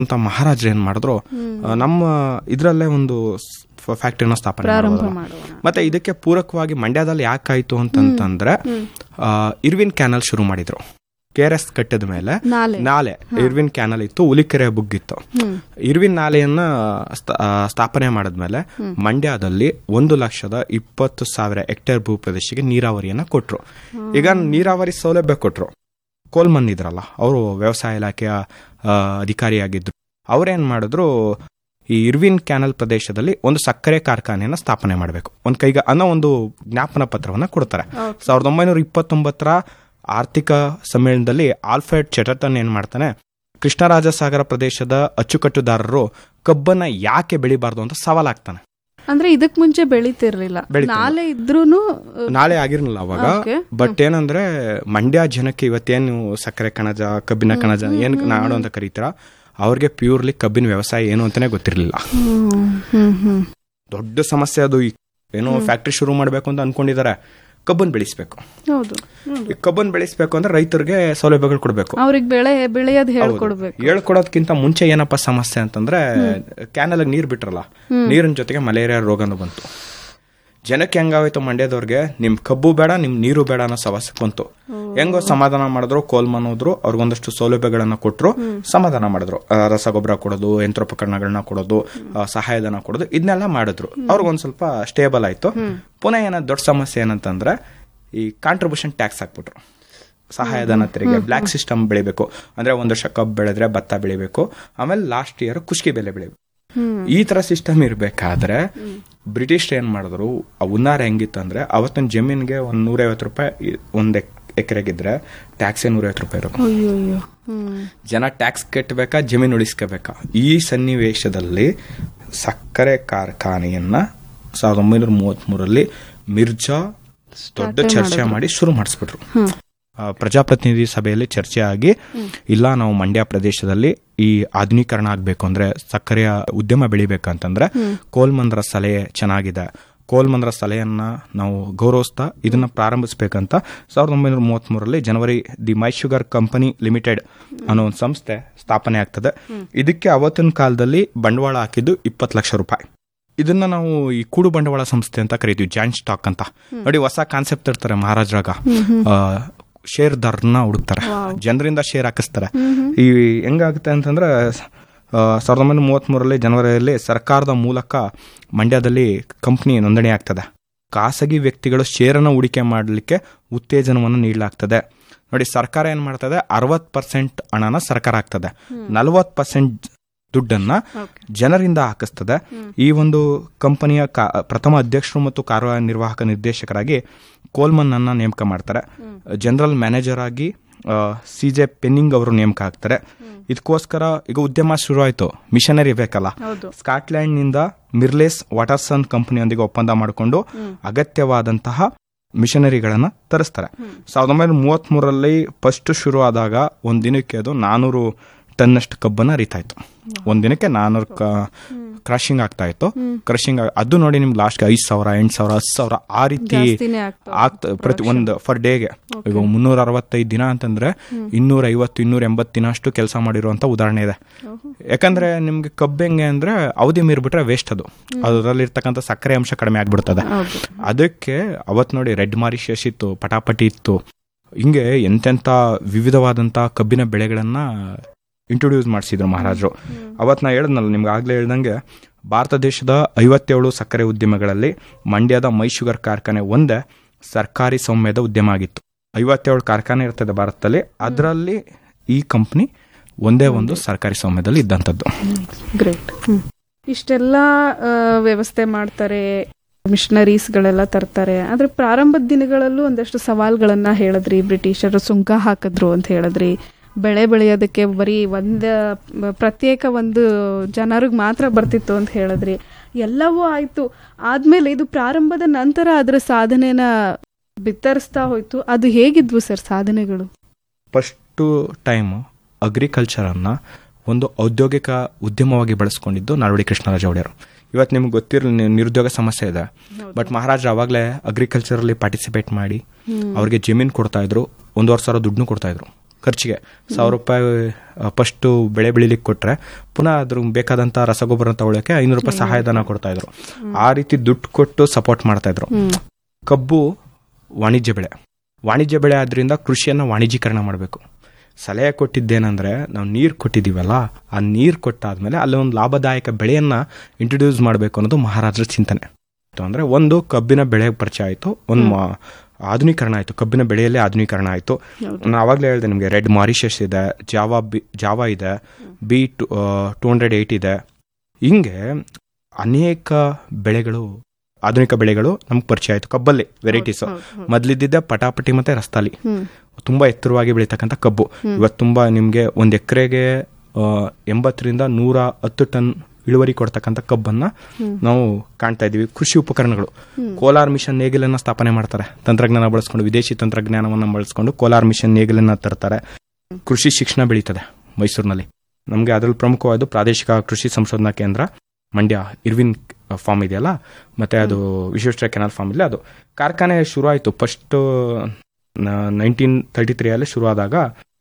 ಅಂತ ಮಹಾರಾಜರು ಏನ್ ಮಾಡಿದ್ರು, ನಮ್ಮ ಇದ್ರಲ್ಲೇ ಒಂದು ಫ್ಯಾಕ್ಟರಿನ ಸ್ಥಾಪನೆ ಮಾಡಿದ್ರು. ಮತ್ತೆ ಇದಕ್ಕೆ ಪೂರಕವಾಗಿ ಮಂಡ್ಯದಲ್ಲಿ ಯಾಕಾಯ್ತು ಅಂತಂದ್ರೆ ಇರ್ವಿನ್ ಕ್ಯಾನಲ್ ಶುರು ಮಾಡಿದ್ರು. KRS ಕಟ್ಟದ ಮೇಲೆ ನಾಲೆ ಇರ್ವಿನ್ ಕ್ಯಾನಲ್ ಇತ್ತು, ಹುಲಿಕೆರೆ ಬುಗ್ಗಿತ್ತು. ಇರ್ವಿನ್ ನಾಲೆಯನ್ನ ಸ್ಥಾಪನೆ ಮಾಡಿದ್ಮೇಲೆ ಮಂಡ್ಯದಲ್ಲಿ 1,20,000 ಹೆಕ್ಟೇರ್ ಭೂ ಪ್ರದೇಶಕ್ಕೆ ನೀರಾವರಿಯನ್ನ ಕೊಟ್ರು. ಈಗ ನೀರಾವರಿ ಸೌಲಭ್ಯ ಕೊಟ್ರು. ಕೋಲ್ಮನ್ ಇದ್ರಲ್ಲ, ಅವರು ವ್ಯವಸಾಯ ಇಲಾಖೆಯ ಅಧಿಕಾರಿಯಾಗಿದ್ರು. ಅವ್ರೇನ್ ಮಾಡಿದ್ರು, ಈ ಇರ್ವಿನ್ ಕ್ಯಾನಲ್ ಪ್ರದೇಶದಲ್ಲಿ ಒಂದು ಸಕ್ಕರೆ ಕಾರ್ಖಾನೆಯನ್ನ ಸ್ಥಾಪನೆ ಮಾಡಬೇಕು ಒಂದ್ ಕೈಗೆ ಅನ್ನೋ ಒಂದು ಜ್ಞಾಪನ ಪತ್ರವನ್ನ ಕೊಡ್ತಾರೆ. 1929 ಆರ್ಥಿಕ ಸಮ್ಮೇಳನದಲ್ಲಿ ಆಲ್ಫ್ರೆಡ್ ಚೆಟರ್ಟನ್ ಏನ್ ಮಾಡ್ತಾನೆ, ಕೃಷ್ಣರಾಜಸಾಗರ ಪ್ರದೇಶದ ಅಚ್ಚುಕಟ್ಟುದಾರರು ಕಬ್ಬನ್ನ ಯಾಕೆ ಬೆಳಿಬಾರ್ದು ಅಂತ ಸವಾಲಾಗ್ತಾನೆ. ಅಂದ್ರೆ ಇದಕ್ ಮುಂಚೆ ಬೆಳಿತಿರ್ಲಿಲ್ಲ, ನಾಳೆ ಇದ್ರೂನು ನಾಳೆ ಆಗಿರ್ಲಿಲ್ಲ ಅವಾಗ. ಬಟ್ ಏನಂದ್ರೆ ಮಂಡ್ಯ ಜನಕ್ಕೆ ಇವತ್ತೇನು ಸಕ್ಕರೆ ಕಣಜ, ಕಬ್ಬಿನ ಕಣಜ ಏನ್ ನಾಡು ಅಂತ ಕರೀತಾರ, ಅವ್ರಿಗೆ ಪ್ಯೂರ್ಲಿ ಕಬ್ಬಿನ ವ್ಯವಸಾಯ ಏನು ಅಂತಾನೆ ಗೊತ್ತಿರ್ಲಿಲ್ಲ. ದೊಡ್ಡ ಸಮಸ್ಯೆ ಅದು. ಏನೋ ಫ್ಯಾಕ್ಟ್ರಿ ಶುರು ಮಾಡ್ಬೇಕು ಅಂತ ಅನ್ಕೊಂಡಿದ್ದಾರೆ, ಕಬ್ಬನ್ ಬೆಳೆಸಬೇಕು. ಕಬ್ಬನ್ ಬೆಳೆಸಬೇಕು ಅಂದ್ರೆ ರೈತರಿಗೆ ಸೌಲಭ್ಯಗಳು ಕೊಡಬೇಕು, ಅವ್ರಿಗೆ ಬೆಳೆಯೋದು ಹೇಳ್ಕೊಡೋದಕ್ಕಿಂತ ಮುಂಚೆ ಏನಪ್ಪಾ ಸಮಸ್ಯೆ ಅಂತಂದ್ರೆ, ಕ್ಯಾನಲ್ ನೀರ್ ಬಿಟ್ರಲ್ಲ, ನೀರಿನ ಜೊತೆಗೆ ಮಲೇರಿಯಾ ರೋಗನೂ ಬಂತು. ಜನಕ್ಕೆ ಹೆಂಗಾಯ್ತು, ಮಂಡ್ಯದವ್ರಿಗೆ ನಿಮ್ ಕಬ್ಬು ಬೇಡ, ನಿಮ್ ನೀರು ಬೇಡ ಅನ್ನೋ ಸಮಸ್ಯೆ ಬಂತು. ಹೆಂಗೋ ಸಮಾಧಾನ ಮಾಡಿದ್ರು, ಕೋಲ್ಮನ್ ಹೋದ್ರು, ಅವ್ರಿಗೊಂದಷ್ಟು ಸೌಲಭ್ಯಗಳನ್ನ ಕೊಟ್ರು, ಸಮಾಧಾನ ಮಾಡಿದ್ರು. ರಸಗೊಬ್ಬರ ಕೊಡೋದು, ಯಂತ್ರೋಪಕರಣಗಳನ್ನ ಕೊಡೋದು, ಸಹಾಯಧನ ಕೊಡೋದು, ಇದನ್ನೆಲ್ಲ ಮಾಡಿದ್ರು. ಅವ್ರಿಗೊಂದ್ ಸ್ವಲ್ಪ ಸ್ಟೇಬಲ್ ಆಯ್ತು. ಪುನಃ ಏನ ದೊಡ್ಡ ಸಮಸ್ಯೆ ಏನಂತಂದ್ರೆ, ಈ ಕಾಂಟ್ರಿಬ್ಯೂಷನ್ ಟ್ಯಾಕ್ಸ್ ಹಾಕ್ಬಿಟ್ರು. ಸಹಾಯಧನ ತೆರಿಗೆ, ಬ್ಲಾಕ್ ಸಿಸ್ಟಮ್ ಬೆಳಿಬೇಕು ಅಂದ್ರೆ 1 ವರ್ಷ ಕಬ್ಬು ಬೆಳೆದ್ರೆ ಭತ್ತ ಬೆಳಿಬೇಕು, ಆಮೇಲೆ ಲಾಸ್ಟ್ ಇಯರ್ ಕುಷ್ಕಿ ಬೆಲೆ ಬೆಳಿಬೇಕು. ಈ ತರ ಸಿಸ್ಟಮ್ ಇರ್ಬೇಕಾದ್ರೆ ಬ್ರಿಟಿಷ್ ಏನ್ ಮಾಡಿದ್ರು, ಉನ್ನಾರ ಹೆಂಗಿತ್ತಂದ್ರೆ, ಅವತ್ತಿನ ಜಮೀನ್ಗೆ 150 ರೂಪಾಯಿ ಒಂದ್ ಎಕರೆಗಿದ್ರೆ ಟ್ಯಾಕ್ಸ್ 150 ರೂಪಾಯಿ ಇರೋದು. ಜನ ಟ್ಯಾಕ್ಸ್ ಕಟ್ಟಬೇಕಾ, ಜಮೀನು ಉಳಿಸ್ಕೋಬೇಕಾ? ಈ ಸನ್ನಿವೇಶದಲ್ಲಿ ಸಕ್ಕರೆ ಕಾರ್ಖಾನೆಯನ್ನ 1933 ಮಿರ್ಜಾ ದೊಡ್ಡ ಚರ್ಚೆ ಮಾಡಿ ಶುರು ಮಾಡಿಸ್ಬಿಟ್ರು. ಪ್ರಜಾಪ್ರತಿನಿಧಿ ಸಭೆಯಲ್ಲಿ ಚರ್ಚೆ ಆಗಿ, ಇಲ್ಲ ನಾವು ಮಂಡ್ಯ ಪ್ರದೇಶದಲ್ಲಿ ಈ ಆಧುನೀಕರಣ ಆಗ್ಬೇಕು ಅಂದ್ರೆ, ಸಕ್ಕರೆಯ ಉದ್ಯಮ ಬೆಳಿಬೇಕಂತಂದ್ರೆ ಕೋಲ್ಮನ್ರ ಸಲಹೆ ಚೆನ್ನಾಗಿದೆ, ಕೋಲ್ಮನ್ರ ಸಲಹೆಯನ್ನ ನಾವು ಗೌರವಿಸ್ತಾ ಇದನ್ನ ಪ್ರಾರಂಭಿಸಬೇಕಂತ 1933 ಜನವರಿ the my sugar company limited ಅನ್ನೋ ಒಂದು ಸಂಸ್ಥೆ ಸ್ಥಾಪನೆ ಆಗ್ತದೆ. ಇದಕ್ಕೆ ಅವತ್ತಿನ ಕಾಲದಲ್ಲಿ ಬಂಡವಾಳ ಹಾಕಿದ್ದು 20 ಲಕ್ಷ ರೂಪಾಯಿ. ಇದನ್ನ ನಾವು ಈ ಕೂಡು ಬಂಡವಾಳ ಸಂಸ್ಥೆ ಅಂತ ಕರಿತೀವಿ, ಜಾಯಿಂಟ್ ಸ್ಟಾಕ್ ಅಂತ. ನೋಡಿ, ಹೊಸ ಕಾನ್ಸೆಪ್ಟ್ ಇರ್ತಾರೆ ಮಹಾರಾಜರಾಗ. ಶೇರ್ದಾರನ್ನ ಹುಡುಕ್ತಾರೆ, ಜನರಿಂದ ಶೇರ್ ಹಾಕಿಸ್ತಾರೆ. ಈ ಹೆಂಗಾಗುತ್ತೆ ಅಂತಂದ್ರೆ, 1933 ಜನವರಿಯಲ್ಲಿ ಸರ್ಕಾರದ ಮೂಲಕ ಮಂಡ್ಯದಲ್ಲಿ ಕಂಪ್ನಿ ನೋಂದಣಿ ಆಗ್ತದೆ. ಖಾಸಗಿ ವ್ಯಕ್ತಿಗಳು ಶೇರನ್ನು ಹೂಡಿಕೆ ಮಾಡಲಿಕ್ಕೆ ಉತ್ತೇಜನವನ್ನು ನೀಡಲಾಗ್ತದೆ. ನೋಡಿ, ಸರ್ಕಾರ ಏನ್ ಮಾಡ್ತದೆ, 60% ಹಣನ ಸರ್ಕಾರ ಹಾಕ್ತದೆ, 40% ದುಡ್ಡನ್ನ ಜನರಿಂದ ಹಾಕಿಸ್ತದೆ. ಈ ಒಂದು ಕಂಪನಿಯ ಪ್ರಥಮ ಅಧ್ಯಕ್ಷರು ಮತ್ತು ಕಾರ್ಯನಿರ್ವಾಹಕ ನಿರ್ದೇಶಕರಾಗಿ ಕೋಲ್ಮನ್ ಅನ್ನ ನೇಮಕ ಮಾಡ್ತಾರೆ. ಜನರಲ್ ಮ್ಯಾನೇಜರ್ ಆಗಿ CJ ಪೆನ್ನಿಂಗ್ ಅವರು ನೇಮಕ ಆಗ್ತಾರೆ. ಇದಕ್ಕೋಸ್ಕರ ಈಗ ಉದ್ಯಮ ಶುರು ಆಯ್ತು, ಮಿಷನರಿ ಬೇಕಲ್ಲ. ಸ್ಕಾಟ್ಲೆಂಡ್ ನಿಂದ ಮಿರ್ಲೇಸ್ ವಾಟರ್ಸನ್ ಕಂಪನಿಯೊಂದಿಗೆ ಒಪ್ಪಂದ ಮಾಡಿಕೊಂಡು ಅಗತ್ಯವಾದಂತಹ ಮಿಷನರಿಗಳನ್ನ ತರಿಸ್ತಾರೆ. 1933 ಫಸ್ಟ್ ಶುರು ಆದಾಗ ಒಂದ್ ದಿನಕ್ಕೆ ಅದು 400 ಟನ್ನಷ್ಟು ಕಬ್ಬನ್ನ ಅರಿತಾಯ್ತು. ಒಂದಿನಕ್ಕೆ 400 ಕ್ರಶಿಂಗ್ ಆಗ್ತಾ ಇತ್ತು. ಕ್ರಶಿಂಗ್ ಅದು ನೋಡಿ ನಿಮ್ಗೆ ಲಾಸ್ಟ್ 5,000, 8,000, 10,000 ಆ ರೀತಿ ಪ್ರತಿ ಒಂದು ಫರ್ ಡೇಗೆ. ಈಗ 365 ದಿನ ಅಂತಂದ್ರೆ 250, 280 ದಿನ ಅಷ್ಟು ಕೆಲಸ ಮಾಡಿರುವಂತ ಉದಾಹರಣೆ ಇದೆ. ಯಾಕಂದ್ರೆ ನಿಮ್ಗೆ ಕಬ್ಬು ಹೆಂಗೆ ಅಂದ್ರೆ ಅವಧಿ ಮೀರ್ಬಿಟ್ರೆ ವೇಸ್ಟ್, ಅದರಲ್ಲಿರ್ತಕ್ಕಂಥ ಸಕ್ಕರೆ ಅಂಶ ಕಡಿಮೆ ಆಗ್ಬಿಡ್ತದೆ. ಅದಕ್ಕೆ ಅವತ್ ನೋಡಿ ರೆಡ್ ಮಾರಿಷಸ್ ಇತ್ತು, ಪಟಾಪಟಿ ಇತ್ತು, ಹಿಂಗೆ ಎಂತೆಂತ ವಿವಿಧವಾದಂತ ಕಬ್ಬಿನ ಬೆಳೆಗಳನ್ನ ಇಂಟ್ರೊಡ್ಯೂಸ್ ಮಾಡಿಸಿದ್ರು ಮಹಾರಾಜರು. ಅವತ್ ನಾ ಹೇಳಿದ್ನಲ್ಲ ನಿಮ್ಗೆ ಆಗ್ಲೇ ಹೇಳ್ದಂಗೆ, ಭಾರತ ದೇಶದ 57 ಸಕ್ಕರೆ ಉದ್ಯಮಗಳಲ್ಲಿ ಮಂಡ್ಯದ ಮೈ ಶುಗರ್ ಕಾರ್ಖಾನೆ ಒಂದೇ ಸರ್ಕಾರಿ ಸ್ವಾಮ್ಯದ ಉದ್ಯಮ ಆಗಿತ್ತು. 57 ಕಾರ್ಖಾನೆ ಇರ್ತದೆ ಭಾರತದಲ್ಲಿ, ಅದರಲ್ಲಿ ಈ ಕಂಪ್ನಿ ಒಂದೇ ಒಂದು ಸರ್ಕಾರಿ ಸ್ವಾಮ್ಯದಲ್ಲಿ ಇದ್ದಂಥದ್ದು. ಗ್ರೇಟ್. ಇಷ್ಟೆಲ್ಲ ವ್ಯವಸ್ಥೆ ಮಾಡ್ತಾರೆ, ಮಿಷನರೀಸ್ ಗಳೆಲ್ಲ ತರ್ತಾರೆ. ಆದ್ರೆ ಪ್ರಾರಂಭದ ದಿನಗಳಲ್ಲೂ ಒಂದಷ್ಟು ಸವಾಲ್ಗಳನ್ನ ಹೇಳಿದ್ರಿ. ಬ್ರಿಟಿಷರು ಸುಂಕ ಹಾಕಿದ್ರು ಅಂತ ಹೇಳಿದ್ರಿ. ಬೆಳೆ ಬೆಳೆಯೋದಕ್ಕೆ ಬರೀ ಪ್ರತ್ಯೇಕ ಒಂದು ಜನರಿಗೆ ಮಾತ್ರ ಬರ್ತಿತ್ತು ಅಂತ ಹೇಳಿದ್ರಿ. ಎಲ್ಲವೂ ಆಯ್ತು. ಆದ್ಮೇಲೆ ಇದು ಪ್ರಾರಂಭದ ನಂತರ ಅದರ ಸಾಧನೆನ ಬಿತ್ತರಿಸ್ತಾ ಹೋಯ್ತು. ಅದು ಹೇಗಿದ್ವು ಸರ್ ಸಾಧನೆಗಳು? ಫಸ್ಟ್ ಟೈಮ್ ಅಗ್ರಿಕಲ್ಚರ್ ಅನ್ನ ಒಂದು ಔದ್ಯೋಗಿಕ ಉದ್ಯಮವಾಗಿ ಬಳಸ್ಕೊಂಡಿದ್ದು ನಾಲ್ವಡಿ ಕೃಷ್ಣರಾಜ ಒಡೆಯರು. ಇವತ್ತು ನಿಮ್ಗೆ ಗೊತ್ತಿರಲಿ ನಿರುದ್ಯೋಗ ಸಮಸ್ಯೆ ಇದೆ, ಬಟ್ ಮಹಾರಾಜರು ಅವಾಗಲೇ ಅಗ್ರಿಕಲ್ಚರ್ ಅಲ್ಲಿ ಪಾರ್ಟಿಸಿಪೇಟ್ ಮಾಡಿ ಅವ್ರಿಗೆ ಜಮೀನ್ ಕೊಡ್ತಾ ಇದ್ರು, 1,000 ದುಡ್ಡು ಕೊಡ್ತಾ ಇದ್ರು. ಖರ್ಚಿಗೆ 1,000 ರೂಪಾಯಿ ಫಸ್ಟ್ ಬೆಳೆ ಬೆಳಿಲಿಕ್ಕೆ ಕೊಟ್ರೆ ಪುನಃ ಅದ್ರ ಬೇಕಾದಂತ ರಸಗೊಬ್ಬರ ತಗೊಳ್ಳೋಕೆ 500 ರೂಪಾಯಿ ಸಹಾಯಧನ ಕೊಡ್ತಾ ಇದ್ರು. ಆ ರೀತಿ ದುಡ್ಡು ಕೊಟ್ಟು ಸಪೋರ್ಟ್ ಮಾಡ್ತಾ ಇದ್ರು. ಕಬ್ಬು ವಾಣಿಜ್ಯ ಬೆಳೆ ಆದ್ರಿಂದ ಕೃಷಿಯನ್ನ ವಾಣಿಜ್ಯೀಕರಣ ಮಾಡಬೇಕು. ಸಲಹೆ ಕೊಟ್ಟಿದ್ದೇನೆಂದ್ರೆ, ನಾವು ನೀರು ಕೊಟ್ಟಿದ್ದೀವಲ್ಲ, ಆ ನೀರು ಕೊಟ್ಟಾದ್ಮೇಲೆ ಅಲ್ಲಿ ಒಂದು ಲಾಭದಾಯಕ ಬೆಳೆಯನ್ನ ಇಂಟ್ರೊಡ್ಯೂಸ್ ಮಾಡಬೇಕು ಅನ್ನೋದು ಮಹಾರಾಜರ ಚಿಂತನೆ. ಅಂದ್ರೆ ಒಂದು ಕಬ್ಬಿನ ಬೆಳೆ ಪರಿಚಯ ಆಯಿತು, ಒಂದು ಆಧುನೀಕರಣ ಆಯಿತು, ಕಬ್ಬಿನ ಬೆಳೆಯಲ್ಲೇ ಆಧುನೀಕರಣ ಆಯಿತು. ನಾನು ಆವಾಗಲೇ ಹೇಳಿದೆ ನಿಮಗೆ, ರೆಡ್ ಮಾರಿಷಸ್ ಇದೆ, ಜಾವಾ ಇದೆ, B208 ಇದೆ. ಹಿಂಗೆ ಅನೇಕ ಬೆಳೆಗಳು, ಆಧುನಿಕ ಬೆಳೆಗಳು ನಮ್ಗೆ ಪರಿಚಯ ಆಯಿತು. ಕಬ್ಬಲ್ಲಿ ವೆರೈಟೀಸ್ ಮೊದಲಿದ್ದ ಪಟಾಪಟಿ ಮತ್ತೆ ರಸ್ತಾಲಿ ತುಂಬಾ ಎತ್ತರವಾಗಿ ಬೆಳೀತಕ್ಕಂಥ ಕಬ್ಬು ಇವತ್ತು ತುಂಬಾ ನಿಮಗೆ ಒಂದು ಎಕರೆಗೆ 80ರಿಂದ 110 ಟನ್ ಇಳುವರಿ ಕೊಡ್ತಕ್ಕಂಥ ಕಬ್ಬನ್ನ ನಾವು ಕಾಣ್ತಾ ಇದೀವಿ. ಕೃಷಿ ಉಪಕರಣಗಳು, ಕೋಲಾರ್ ಮಿಷನ್ ನೇಗಿಲನ್ನ ಸ್ಥಾಪನೆ ಮಾಡ್ತಾರೆ. ತಂತ್ರಜ್ಞಾನ ಬಳಸ್ಕೊಂಡು, ವಿದೇಶಿ ತಂತ್ರಜ್ಞಾನವನ್ನು ಬಳಸ್ಕೊಂಡು ಕೋಲಾರ್ ಮಿಷನ್ ನೇಗಿಲನ್ನ ತರ್ತಾರೆ. ಕೃಷಿ ಶಿಕ್ಷಣ ಬೆಳೀತದೆ ಮೈಸೂರಿನಲ್ಲಿ. ನಮಗೆ ಅದರಲ್ಲಿ ಪ್ರಮುಖವಾದ ಪ್ರಾದೇಶಿಕ ಕೃಷಿ ಸಂಶೋಧನಾ ಕೇಂದ್ರ ಮಂಡ್ಯ ಇರ್ವಿನ್ ಫಾರ್ಮ್ ಇದೆಯಲ್ಲ, ಮತ್ತೆ ಅದು ವಿಶ್ವೇಶ್ವರ ಕೆನಾಲ್ ಫಾರ್ಮ್ ಇಲ್ಲ, ಅದು ಕಾರ್ಖಾನೆ ಶುರು ಆಯಿತು. ಫಸ್ಟ್ 1933 ಅಲ್ಲಿ ಶುರು ಆದಾಗ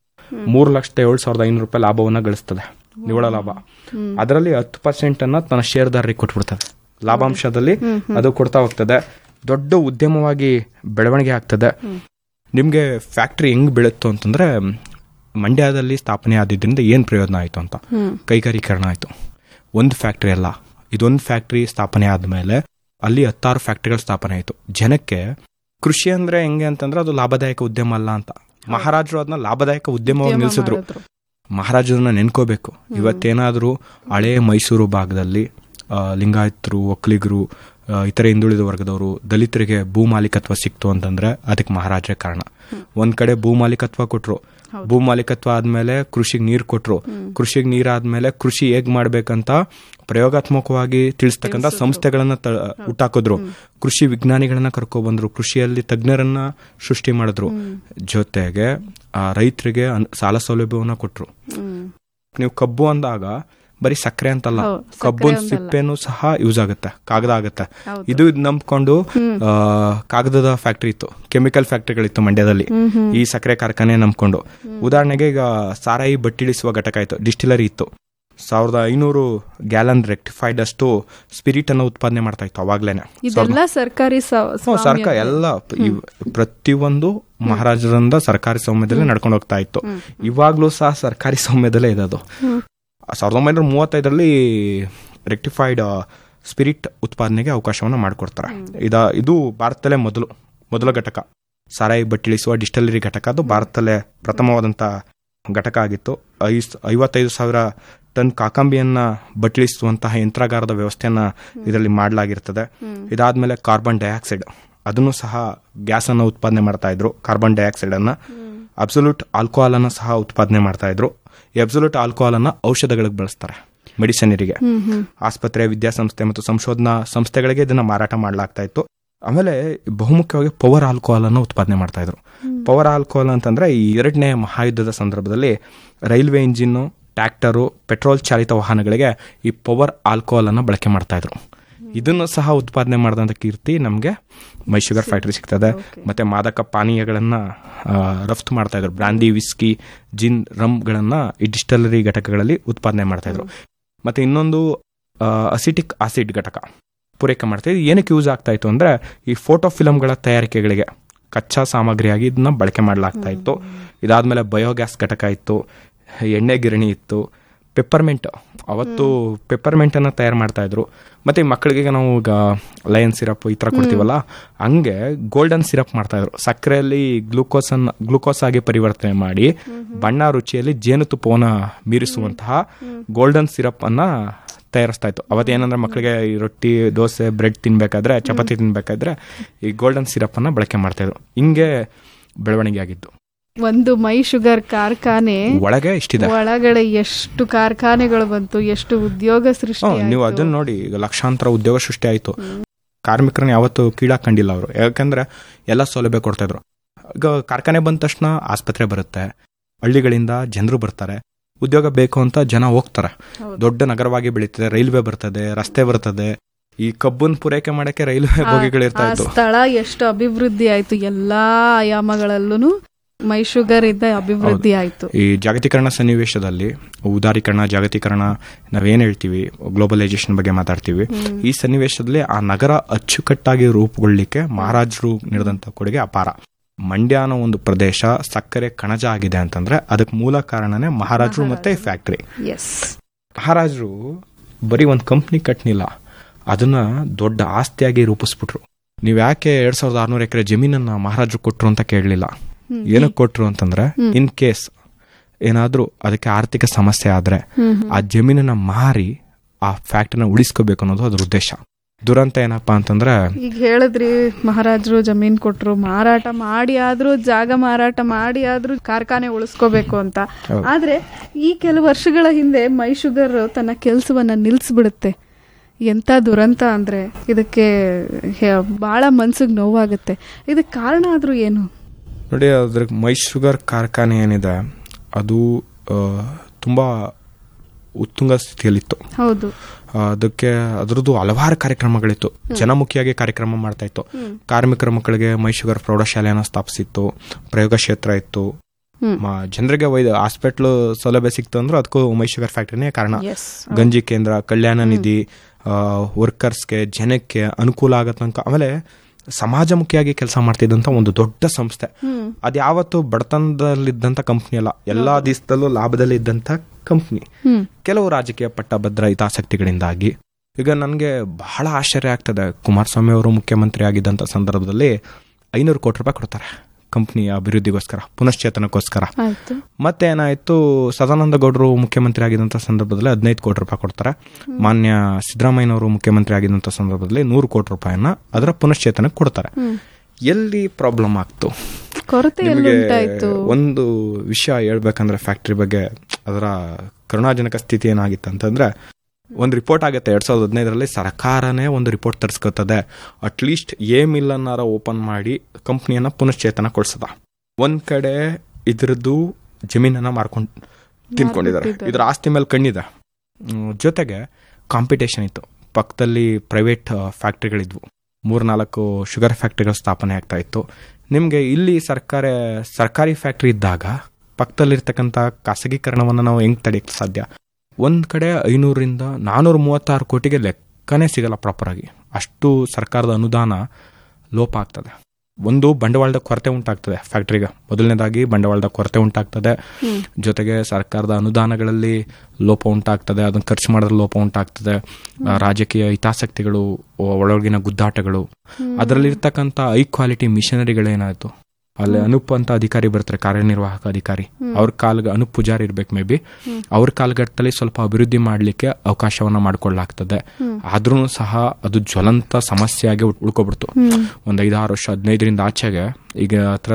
3,07,500 ರೂಪಾಯಿ ಲಾಭವನ್ನ ಗಳಿಸ್ತದೆ, ನಿವ್ವಳ ಲಾಭ. ಅದರಲ್ಲಿ 10% ಅನ್ನ ತನ್ನ ಷೇರ್ದಾರರಿಗೆ ಕೊಟ್ಬಿಡ್ತದೆ. ಲಾಭಾಂಶದಲ್ಲಿ ಅದು ಕೊಡ್ತಾ ಹೋಗ್ತದೆ. ದೊಡ್ಡ ಉದ್ಯಮವಾಗಿ ಬೆಳವಣಿಗೆ ಆಗ್ತದೆ. ನಿಮ್ಗೆ ಫ್ಯಾಕ್ಟ್ರಿ ಹೆಂಗ್ ಬೆಳೀತು ಅಂತಂದ್ರೆ, ಮಂಡ್ಯದಲ್ಲಿ ಸ್ಥಾಪನೆ ಆದಿದ್ರಿಂದ ಏನ್ ಪ್ರಯೋಜನ ಆಯ್ತು ಅಂತ, ಕೈಗಾರೀಕರಣ ಆಯ್ತು. ಒಂದು ಫ್ಯಾಕ್ಟ್ರಿ ಅಲ್ಲ, ಇದೊಂದು ಫ್ಯಾಕ್ಟ್ರಿ ಸ್ಥಾಪನೆ ಆದ್ಮೇಲೆ ಅಲ್ಲಿ 16 ಫ್ಯಾಕ್ಟ್ರಿಗಳು ಸ್ಥಾಪನೆ ಆಯ್ತು. ಜನಕ್ಕೆ ಕೃಷಿ ಅಂದ್ರೆ ಹೆಂಗೆ ಅಂತಂದ್ರೆ ಅದು ಲಾಭದಾಯಕ ಉದ್ಯಮ ಅಲ್ಲ ಅಂತ ಮಹಾರಾಜರು ಅದನ್ನ ಲಾಭದಾಯಕ ಉದ್ಯಮವಾಗಿ ನಿಲ್ಸಿದ್ರು. ಮಹಾರಾಜರನ್ನ ನೆನ್ಕೋಬೇಕು. ಇವತ್ತೇನಾದ್ರೂ ಹಳೆ ಮೈಸೂರು ಭಾಗದಲ್ಲಿ ಲಿಂಗಾಯತರು, ಒಕ್ಕಲಿಗರು, ಇತರೆ ಹಿಂದುಳಿದ ವರ್ಗದವರು, ದಲಿತರಿಗೆ ಭೂ ಮಾಲೀಕತ್ವ ಸಿಕ್ತು ಅಂತಂದ್ರೆ ಅದಕ್ಕೆ ಮಹಾರಾಜರೇ ಕಾರಣ. ಒಂದ್ ಕಡೆ ಭೂ ಮಾಲೀಕತ್ವ ಕೊಟ್ರು, ಭೂ ಮಾಲೀಕತ್ವ ಆದ್ಮೇಲೆ ಕೃಷಿಗೆ ನೀರು ಕೊಟ್ರು, ಕೃಷಿಗೆ ನೀರಾದ್ಮೇಲೆ ಕೃಷಿ ಹೇಗ್ ಮಾಡ್ಬೇಕಂತ ಪ್ರಯೋಗಾತ್ಮಕವಾಗಿ ತಿಳಿಸ್ತಕ್ಕಂಥ ಸಂಸ್ಥೆಗಳನ್ನ ಹುಟ್ಟಾಕಿದ್ರು. ಕೃಷಿ ವಿಜ್ಞಾನಿಗಳನ್ನ ಕರ್ಕೊಬಂದ್ರು, ಕೃಷಿಯಲ್ಲಿ ತಜ್ಞರನ್ನ ಸೃಷ್ಟಿ ಮಾಡಿದ್ರು. ಜೊತೆಗೆ ರೈತರಿಗೆ ಸಾಲ ಸೌಲಭ್ಯವನ್ನ ಕೊಟ್ರು. ನೀವು ಕಬ್ಬು ಅಂದಾಗ ಬರೀ ಸಕ್ಕರೆ ಅಂತಲ್ಲ, ಕಬ್ಬಿನ ಸಿಪ್ಪೆನೂ ಸಹ ಯೂಸ್ ಆಗುತ್ತೆ, ಕಾಗದ ಆಗುತ್ತೆ. ಇದು ನಂಬ್ಕೊಂಡು ಕಾಗದದ ಫ್ಯಾಕ್ಟ್ರಿ ಇತ್ತು, ಕೆಮಿಕಲ್ ಫ್ಯಾಕ್ಟ್ರಿಗಳಿತ್ತು ಮಂಡ್ಯದಲ್ಲಿ, ಈ ಸಕ್ಕರೆ ಕಾರ್ಖಾನೆ ನಂಬ್ಕೊಂಡು. ಉದಾಹರಣೆಗೆ ಈಗ ಸಾರಾಯಿ ಬಟ್ಟಿಳಿಸುವ ಘಟಕ ಇತ್ತು, ಡಿಸ್ಟಿಲರಿ ಇತ್ತು. 1,500 ಗ್ಯಾಲನ್ ರೆಕ್ಟಿಫೈಡ್ ಅಷ್ಟು ಸ್ಪಿರಿಟ್ ಅನ್ನು ಉತ್ಪಾದನೆ ಮಾಡ್ತಾ ಇತ್ತು ಅವಾಗ್ಲೇನೆ. ಸರ್ಕಾರ ಎಲ್ಲ ಪ್ರತಿಯೊಂದು ಮಹಾರಾಜರಿಂದ ಸರ್ಕಾರಿ ಸ್ವಾಮ್ಯದಲ್ಲೇ ನಡ್ಕೊಂಡು ಹೋಗ್ತಾ ಇತ್ತು. ಇವಾಗ್ಲೂ ಸಹ ಸರ್ಕಾರಿ ಸ್ವಾಮ್ಯದಲ್ಲೇ ಇದೆ ಅದು. 1935 ರೆಕ್ಟಿಫೈಡ್ ಸ್ಪಿರಿಟ್ ಉತ್ಪಾದನೆಗೆ ಅವಕಾಶವನ್ನು ಮಾಡಿಕೊಡ್ತಾರೆ. ಇದು ಭಾರತದಲ್ಲೇ ಮೊದಲ ಘಟಕ, ಸಾರಾಯಿ ಬಟ್ಟಿಳಿಸುವ ಡಿಸ್ಟಿಲರಿ ಘಟಕ. ಅದು ಭಾರತದಲ್ಲೇ ಪ್ರಥಮವಾದಂತ ಘಟಕ ಆಗಿತ್ತು. 55,000 ಟನ್ ಕಾಕಂಬಿಯನ್ನ ಬಟ್ಟಿಳಿಸುವಂತಹ ಯಂತ್ರಾಗಾರದ ವ್ಯವಸ್ಥೆಯನ್ನ ಇದರಲ್ಲಿ ಮಾಡಲಾಗಿರ್ತದೆ. ಇದಾದ್ಮೇಲೆ ಕಾರ್ಬನ್ ಡೈಆಕ್ಸೈಡ್, ಅದನ್ನು ಸಹ ಗ್ಯಾಸ್ ಅನ್ನು ಉತ್ಪಾದನೆ ಮಾಡ್ತಾ ಇದ್ರು. ಕಾರ್ಬನ್ ಡೈಆಕ್ಸೈಡ್ ಅನ್ನ, ಅಬ್ಸಲ್ಯೂಟ್ ಆಲ್ಕೋಹಾಲ್ ಅನ್ನ ಸಹ ಉತ್ಪಾದನೆ ಮಾಡ್ತಾ ಇದ್ರು. ಈ ಅಬ್ಸಲ್ಯೂಟ್ ಆಲ್ಕೋಹಾಲ್ ಅನ್ನ ಔಷಧಗಳಿಗೆ ಬಳಸ್ತಾರೆ, ಮೆಡಿಸಿನರಿಗೆ. ಆಸ್ಪತ್ರೆ, ವಿದ್ಯಾಸಂಸ್ಥೆ ಮತ್ತು ಸಂಶೋಧನಾ ಸಂಸ್ಥೆಗಳಿಗೆ ಇದನ್ನ ಮಾರಾಟ ಮಾಡಲಾಗ್ತಾ ಇತ್ತು. ಆಮೇಲೆ ಬಹುಮುಖ್ಯವಾಗಿ ಪವರ್ ಆಲ್ಕೋಹಾಲ್ ಅನ್ನು ಉತ್ಪಾದನೆ ಮಾಡ್ತಾ ಇದ್ರು. ಪವರ್ ಆಲ್ಕೋಹಾಲ್ ಅಂತಂದ್ರೆ ಈ 2ನೇ ಮಹಾಯುದ್ಧದ ಸಂದರ್ಭದಲ್ಲಿ ರೈಲ್ವೆ ಇಂಜಿನ್, ಟ್ರ್ಯಾಕ್ಟರು, ಪೆಟ್ರೋಲ್ ಚಾಲಿತ ವಾಹನಗಳಿಗೆ ಈ ಪವರ್ ಆಲ್ಕೋಹಾಲ್ ಅನ್ನು ಬಳಕೆ ಮಾಡ್ತಾ ಇದ್ರು. ಇದನ್ನು ಸಹ ಉತ್ಪಾದನೆ ಮಾಡಿದಂಥ ಕೀರ್ತಿ ನಮಗೆ ಮೈ ಶುಗರ್ ಫ್ಯಾಕ್ಟರಿ ಸಿಗ್ತದೆ. ಮತ್ತೆ ಮಾದಕ ಪಾನೀಯಗಳನ್ನ ರಫ್ತು ಮಾಡ್ತಾ ಇದ್ರು. ಬ್ರಾಂದಿ, ವಿಸ್ಕಿ, ಜಿನ್, ರಮ್ಗಳನ್ನ ಈ ಡಿಸ್ಟಿಲರಿ ಘಟಕಗಳಲ್ಲಿ ಉತ್ಪಾದನೆ ಮಾಡ್ತಾ ಇದ್ರು. ಮತ್ತೆ ಇನ್ನೊಂದು ಅಸಿಟಿಕ್ ಆಸಿಡ್ ಘಟಕ ಪೂರೈಕೆ ಮಾಡ್ತಾ ಇದ್ರು. ಏನಕ್ಕೆ ಯೂಸ್ ಆಗ್ತಾ ಇತ್ತು ಅಂದ್ರೆ, ಈ ಫೋಟೋ ಫಿಲಮ್ಗಳ ತಯಾರಿಕೆಗಳಿಗೆ ಕಚ್ಚಾ ಸಾಮಗ್ರಿಯಾಗಿ ಇದನ್ನ ಬಳಕೆ ಮಾಡಲಾಗ್ತಾ ಇತ್ತು. ಇದಾದ್ಮೇಲೆ ಬಯೋಗ್ಯಾಸ್ ಘಟಕ ಇತ್ತು, ಎಣ್ಣೆ ಗಿರಣಿ ಇತ್ತು, ಪೆಪ್ಪರ್ಮೆಂಟ್, ಅವತ್ತು ಪೆಪ್ಪರ್ಮೆಂಟ್ ಅನ್ನ ತಯಾರು ಮಾಡ್ತಾ ಇದ್ರು. ಮತ್ತೆ ಮಕ್ಕಳಿಗೆ ನಾವು ಈಗ ಲಯನ್ ಸಿರಪ್ ಈ ತರ ಕೊಡ್ತೀವಲ್ಲ, ಹಂಗೆ ಗೋಲ್ಡನ್ ಸಿರಪ್ ಮಾಡ್ತಾ ಇದ್ರು. ಸಕ್ಕರೆಯಲ್ಲಿ ಗ್ಲೂಕೋಸ್ ಆಗಿ ಪರಿವರ್ತನೆ ಮಾಡಿ ಬಣ್ಣ ರುಚಿಯಲ್ಲಿ ಜೇನುತುಪ್ಪವನ್ನ ಮೀರಿಸುವಂತಹ ಗೋಲ್ಡನ್ ಸಿರಪ್ ಅನ್ನ ತಯಾರಿಸ್ತಾ ಇತ್ತು. ಅವತ್ತೇನಂದ್ರೆ ಮಕ್ಕಳಿಗೆ ಈ ರೊಟ್ಟಿ, ದೋಸೆ, ಬ್ರೆಡ್ ತಿನ್ಬೇಕಾದ್ರೆ, ಚಪಾತಿ ತಿನ್ಬೇಕಾದ್ರೆ ಈ ಗೋಲ್ಡನ್ ಸಿರಪ್ ಅನ್ನ ಬಳಕೆ ಮಾಡ್ತಾ ಇದ್ರು. ಹಿಂಗೆ ಬೆಳವಣಿಗೆ ಆಗಿದ್ದು. ಒಂದು ಮೈ ಶುಗರ್ ಕಾರ್ಖಾನೆ ಒಳಗೆ ಇಷ್ಟಿದೆ, ಒಳಗಡೆ ಎಷ್ಟು ಕಾರ್ಖಾನೆಗಳು ಬಂತು, ಎಷ್ಟು ಉದ್ಯೋಗ ಸೃಷ್ಟಿ. ನೀವು ಅದನ್ನ ನೋಡಿ, ಈಗ ಲಕ್ಷಾಂತರ ಉದ್ಯೋಗ ಸೃಷ್ಟಿ ಆಯ್ತು. ಕಾರ್ಮಿಕರನ್ನ ಯಾವತ್ತು ಕೀಳಾಕೊಂಡಿಲ್ಲ ಅವರು, ಯಾಕಂದ್ರೆ ಎಲ್ಲ ಸೌಲಭ್ಯ ಕೊಡ್ತಾ ಇದ್ರು. ಈಗ ಕಾರ್ಖಾನೆ ಬಂದ ತಕ್ಷಣ ಆಸ್ಪತ್ರೆ ಬರುತ್ತೆ, ಹಳ್ಳಿಗಳಿಂದ ಜನರು ಬರ್ತಾರೆ, ಉದ್ಯೋಗ ಬೇಕು ಅಂತ ಜನ ಹೋಗ್ತಾರೆ. ದೊಡ್ಡ ನಗರವಾಗಿ ಬೆಳೀತದೆ, ರೈಲ್ವೆ ಬರ್ತದೆ, ರಸ್ತೆ ಬರ್ತದೆ. ಈ ಕಬ್ಬನ್ ಪೂರೈಕೆ ಮಾಡಕ್ಕೆ ರೈಲ್ವೆ ಬೋಗಿಗಳು ಇರ್ತಾ ಇತ್ತು. ಸ್ಥಳ ಎಷ್ಟು ಅಭಿವೃದ್ಧಿ ಆಯ್ತು ಎಲ್ಲಾ ಆಯಾಮಗಳಲ್ಲೂ. ಮೈ ಶುಗರ್ ಇಂದ ಅಭಿವೃದ್ಧಿ ಆಯ್ತು. ಈ ಜಾಗತೀಕರಣ ಸನ್ನಿವೇಶದಲ್ಲಿ ಉದಾರೀಕರಣ, ಜಾಗತೀಕರಣ ನಾವೇನ್ ಹೇಳ್ತೀವಿ, ಗ್ಲೋಬಲೈಸೇಷನ್ ಬಗ್ಗೆ ಮಾತಾಡ್ತೀವಿ. ಈ ಸನ್ನಿವೇಶದಲ್ಲಿ ಆ ನಗರ ಅಚ್ಚುಕಟ್ಟಾಗಿ ರೂಪುಗೊಳ್ಳಲಿಕ್ಕೆ ಮಹಾರಾಜರು ನೀಡಿದಂತ ಕೊಡುಗೆ ಅಪಾರ. ಮಂಡ್ಯ ಅನ್ನೋ ಒಂದು ಪ್ರದೇಶ ಸಕ್ಕರೆ ಕಣಜ ಆಗಿದೆ ಅಂತಂದ್ರೆ ಅದಕ್ಕೆ ಮೂಲ ಕಾರಣನೇ ಮಹಾರಾಜರು ಮತ್ತೆ ಫ್ಯಾಕ್ಟರಿ. ಮಹಾರಾಜರು ಬರೀ ಒಂದು ಕಂಪ್ನಿ ಕಟ್ನಿಲ್ಲ, ಅದನ್ನ ದೊಡ್ಡ ಆಸ್ತಿಯಾಗಿ ರೂಪಿಸ್ಬಿಟ್ರು. ನೀವ್ ಯಾಕೆ 2600 ಎಕರೆ ಜಮೀನನ್ನ ಮಹಾರಾಜರು ಕೊಟ್ರು ಅಂತ ಕೇಳಲಿಲ್ಲ. ಏನಕ್ಕೆ ಕೊಟ್ರು ಅಂತಂದ್ರೆ ಇನ್ ಕೇಸ್ ಏನಾದ್ರೂ ಅದಕ್ಕೆ ಆರ್ಥಿಕ ಸಮಸ್ಯೆ ಆದ್ರೆ ಆ ಜಮೀನನ್ನ ಮಾರಿ ಆ ಫ್ಯಾಕ್ಟರಿನ ಉಳಿಸ್ಕೋಬೇಕು ಅನ್ನೋದು ಅದ್ರ ಉದ್ದೇಶ. ದುರಂತ ಏನಪ್ಪಾ ಅಂತಂದ್ರೆ, ಈಗ ಹೇಳಿದ್ರಿ ಮಹಾರಾಜರು ಜಮೀನ್ ಕೊಟ್ರು, ಮಾರಾಟ ಮಾಡಿ ಆದ್ರೂ, ಜಾಗ ಮಾರಾಟ ಮಾಡಿ ಆದ್ರೂ ಕಾರ್ಖಾನೆ ಉಳಿಸ್ಕೋಬೇಕು ಅಂತ. ಆದ್ರೆ ಈ ಕೆಲವು ವರ್ಷಗಳ ಹಿಂದೆ ಮೈ ಶುಗರ್ ತನ್ನ ಕೆಲಸವನ್ನ ನಿಲ್ಸ್ಬಿಡುತ್ತೆ. ಎಂತ ದುರಂತ ಅಂದ್ರೆ ಇದಕ್ಕೆ ಬಹಳ ಮನ್ಸಿಗೆ ನೋವಾಗುತ್ತೆ. ಇದಕ್ಕೆ ಕಾರಣ ಆದ್ರೂ ಏನು ನೋಡಿ, ಅದ್ರ ಮೈ ಶುಗರ್ ಕಾರ್ಖಾನೆ ಏನಿದೆ ಅದು ತುಂಬಾ ಉತ್ತುಂಗ ಸ್ಥಿತಿಯಲ್ಲಿತ್ತು. ಹೌದು. ಅದಕ್ಕೆ ಅದರದ್ದು ಹಲವಾರು ಕಾರ್ಯಕ್ರಮಗಳಿತ್ತು. ಜನಮುಖಿಯಾಗಿ ಕಾರ್ಯಕ್ರಮ ಮಾಡ್ತಾ ಇತ್ತು. ಕಾರ್ಮಿಕರ ಮಕ್ಕಳಿಗೆ ಮೈ ಶುಗರ್ ಪ್ರೌಢಶಾಲೆಯನ್ನು ಸ್ಥಾಪಿಸಿತ್ತು. ಪ್ರಯೋಗ ಕ್ಷೇತ್ರ ಇತ್ತು. ಜನರಿಗೆ ಹಾಸ್ಪಿಟ್ಲ್ ಸೌಲಭ್ಯ ಸಿಕ್ತು ಅಂದ್ರೆ ಅದಕ್ಕೂ ಮೈ ಶುಗರ್ ಫ್ಯಾಕ್ಟರಿನೇ ಕಾರಣ. ಗಂಜಿ ಕೇಂದ್ರ, ಕಲ್ಯಾಣ ನಿಧಿ, ವರ್ಕರ್ಸ್ಗೆ, ಜನಕ್ಕೆ ಅನುಕೂಲ ಆಗತ್ತಂಕ. ಆಮೇಲೆ ಸಮಾಜಮುಖಿಯಾಗಿ ಕೆಲಸ ಮಾಡ್ತಿದ್ದಂತ ಒಂದು ದೊಡ್ಡ ಸಂಸ್ಥೆ. ಅದ್ಯಾವತ್ತು ಬಡತನದಲ್ಲಿದ್ದಂತ ಕಂಪ್ನಿ ಅಲ್ಲ, ಎಲ್ಲಾ ದಿವಸದಲ್ಲೂ ಲಾಭದಲ್ಲಿ ಇದ್ದಂತ ಕಂಪ್ನಿ. ಕೆಲವು ರಾಜಕೀಯ ಪಟ್ಟಭದ್ರ ಹಿತಾಸಕ್ತಿಗಳಿಂದಾಗಿ ಈಗ ನನಗೆ ಬಹಳ ಆಶ್ಚರ್ಯ ಆಗ್ತದೆ. ಕುಮಾರಸ್ವಾಮಿ ಅವರು ಮುಖ್ಯಮಂತ್ರಿ ಆಗಿದ್ದಂತ ಸಂದರ್ಭದಲ್ಲಿ 500 ಕೋಟಿ ರೂಪಾಯಿ ಕೊಡ್ತಾರೆ ಕಂಪ್ನಿಯ ಅಭಿವೃದ್ಧಿಗೋಸ್ಕರ, ಪುನಶ್ಚೇತನಕ್ಕೋಸ್ಕರ. ಮತ್ತೆ ಏನಾಯ್ತು, ಸದಾನಂದ ಗೌಡರು ಮುಖ್ಯಮಂತ್ರಿ ಆಗಿದ್ದಂಥ ಸಂದರ್ಭದಲ್ಲಿ 15 ಕೋಟಿ ರೂಪಾಯಿ ಕೊಡ್ತಾರೆ. ಮಾನ್ಯ ಸಿದ್ದರಾಮಯ್ಯನವರು ಮುಖ್ಯಮಂತ್ರಿ ಆಗಿದ್ದಂಥ ಸಂದರ್ಭದಲ್ಲಿ 100 ಕೋಟಿ ರೂಪಾಯಿನ ಅದರ ಪುನಶ್ಚೇತನಕ್ಕೆ ಕೊಡ್ತಾರೆ. ಎಲ್ಲಿ ಪ್ರಾಬ್ಲಮ್ ಆಗ್ತು? ನಿಮಗೆ ಒಂದು ವಿಷಯ ಹೇಳ್ಬೇಕಂದ್ರೆ ಫ್ಯಾಕ್ಟರಿ ಬಗ್ಗೆ ಅದರ ಕರುಣಾಜನಕ ಸ್ಥಿತಿ ಏನಾಗಿತ್ತು ಅಂತಂದ್ರೆ, ಒಂದು ರಿಪೋರ್ಟ್ ಆಗುತ್ತೆ 2015ರಲ್ಲಿ, ಸರ್ಕಾರನೇ ಒಂದು ರಿಪೋರ್ಟ್ ತರಿಸ್ಕೊತದೆ, ಅಟ್ಲೀಸ್ಟ್ ಮಿಲ್ ಅನ್ನಾರ ಓಪನ್ ಮಾಡಿ ಕಂಪ್ನಿಯನ್ನ ಪುನಶ್ಚೇತನ ಕೊಡ್ಸದ. ಒಂದ್ ಕಡೆ ಇದ್ರದ್ದು ಜಮೀನನ್ನ ಮಾರ್ಕೊಂಡು ತಿನ್ಕೊಂಡಿದ್ದಾರೆ, ಇದ್ರ ಆಸ್ತಿ ಮೇಲೆ ಕಣ್ಣಿದೆ. ಜೊತೆಗೆ ಕಾಂಪಿಟೇಷನ್ ಇತ್ತು. ಪಕ್ಕದಲ್ಲಿ ಪ್ರೈವೇಟ್ ಫ್ಯಾಕ್ಟ್ರಿಗಳಿದ್ವು, 3-4 ಶುಗರ್ ಫ್ಯಾಕ್ಟ್ರಿಗಳು ಸ್ಥಾಪನೆ ಆಗ್ತಾ ಇತ್ತು. ನಿಮ್ಗೆ ಇಲ್ಲಿ ಸರ್ಕಾರಿ ಫ್ಯಾಕ್ಟ್ರಿ ಇದ್ದಾಗ ಪಕ್ಕದಲ್ಲಿರ್ತಕ್ಕಂಥ ಖಾಸಗೀಕರಣವನ್ನು ನಾವು ಹೆಂಗ್ ತಡೆಯಕ್ಕೆ ಸಾಧ್ಯ? ಒಂದ್ ಕಡೆ 500ರಿಂದ 436 ಕೋಟಿಗೆ ಲೆಕ್ಕನೇ ಸಿಗಲ್ಲ ಪ್ರಾಪರ್ ಆಗಿ. ಅಷ್ಟು ಸರ್ಕಾರದ ಅನುದಾನ ಲೋಪ ಆಗ್ತದೆ. ಒಂದು ಬಂಡವಾಳದ ಕೊರತೆ ಉಂಟಾಗ್ತದೆ ಫ್ಯಾಕ್ಟ್ರಿಗೆ. ಮೊದಲನೇದಾಗಿ ಬಂಡವಾಳದ ಕೊರತೆ ಉಂಟಾಗ್ತದೆ, ಜೊತೆಗೆ ಸರ್ಕಾರದ ಅನುದಾನಗಳಲ್ಲಿ ಲೋಪ ಉಂಟಾಗ್ತದೆ, ಅದನ್ನ ಖರ್ಚು ಮಾಡೋದ್ರ ಲೋಪ ಉಂಟಾಗ್ತದೆ. ರಾಜಕೀಯ ಹಿತಾಸಕ್ತಿಗಳು, ಒಳಗಿನ ಗುದ್ದಾಟಗಳು, ಅದರಲ್ಲಿರ್ತಕ್ಕಂಥ ಹೈ ಕ್ವಾಲಿಟಿ ಮಿಷನರಿಗಳೇನಾಯ್ತು, ಅಲ್ಲಿ ಅನೂಪ್ ಅಂತ ಅಧಿಕಾರಿ ಬರ್ತಾರೆ, ಕಾರ್ಯನಿರ್ವಾಹಕ ಅಧಿಕಾರಿ. ಅವ್ರ ಅನೂಪ್ ಪೂಜಾರಿ ಇರ್ಬೇಕು ಮೇ ಬಿ. ಅವ್ರ ಕಾಲಘಟ್ಟದಲ್ಲಿ ಸ್ವಲ್ಪ ಅಭಿವೃದ್ಧಿ ಮಾಡ್ಲಿಕ್ಕೆ ಅವಕಾಶವನ್ನ ಮಾಡ್ಕೊಳ್ಳಾಗ್ತದೆ. ಆದ್ರೂ ಸಹ ಅದು ಜ್ವಲಂತ ಸಮಸ್ಯೆಯಾಗಿ ಉಳ್ಕೊಬಿಡ್ತು. ಒಂದ್ 5-6 ವರ್ಷ, 15ರಿಂದ ಆಚೆಗೆ ಈಗ ಹತ್ರ